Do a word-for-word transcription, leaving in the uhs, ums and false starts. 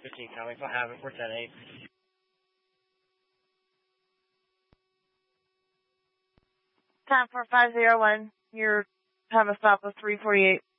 fifteen coming, so I have it. We're ten eight. Time for five zero one. You're have a stop of three forty-eight.